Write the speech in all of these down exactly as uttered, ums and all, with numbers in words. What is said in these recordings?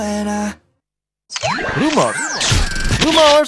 Rumors, rumors.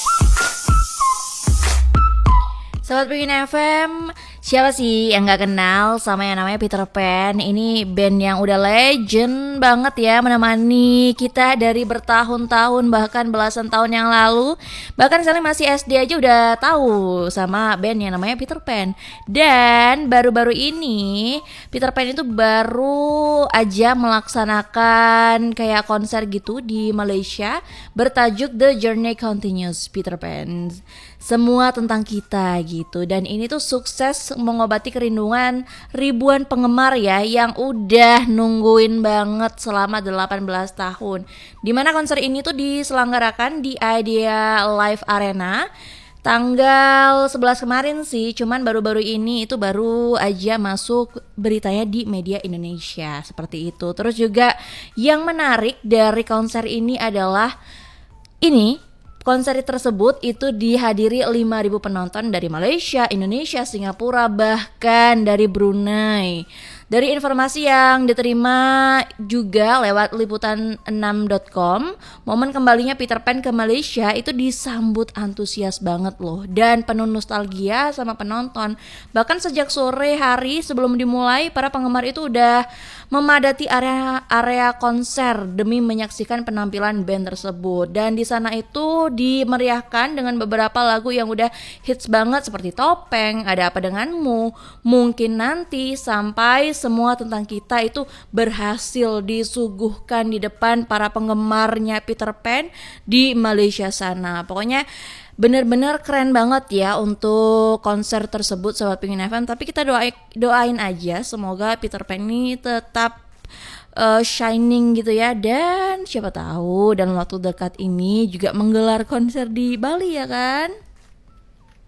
Sobat Pingin F M, siapa sih yang gak kenal sama yang namanya Peter Pan? Ini band yang udah legend banget ya, menemani kita dari bertahun-tahun, bahkan belasan tahun yang lalu. Bahkan saya masih S D aja udah tahu sama band yang namanya Peter Pan. Dan baru-baru ini Peter Pan itu baru aja melaksanakan kayak konser gitu di Malaysia bertajuk The Journey Continues Peter Pan. Semua tentang kita gitu. Dan ini tuh sukses mengobati kerinduan ribuan penggemar ya, yang udah nungguin banget selama delapan belas tahun. Dimana konser ini tuh diselenggarakan di Idea Live Arena tanggal sebelas kemarin sih. Cuman baru-baru ini itu baru aja masuk beritanya di media Indonesia, seperti itu. Terus juga yang menarik dari konser ini adalah ini, konser tersebut itu dihadiri lima ribu penonton dari Malaysia, Indonesia, Singapura, bahkan dari Brunei. Dari informasi yang diterima juga lewat liputan enam dot com, momen kembalinya Peter Pan ke Malaysia itu disambut antusias banget loh, dan penuh nostalgia sama penonton. Bahkan sejak sore hari sebelum dimulai, para penggemar itu udah memadati area area konser demi menyaksikan penampilan band tersebut. Dan di sana itu dimeriahkan dengan beberapa lagu yang udah hits banget seperti Topeng, Ada Apa Denganmu, Mungkin Nanti, sampai Semua Tentang Kita itu berhasil disuguhkan di depan para penggemarnya Peter Pan di Malaysia sana. Pokoknya bener-bener keren banget ya untuk konser tersebut, Sobat Pingin F M. Tapi kita doain, doain aja semoga Peter Pan ini tetap uh, shining gitu ya. Dan siapa tahu dalam waktu dekat ini juga menggelar konser di Bali ya kan.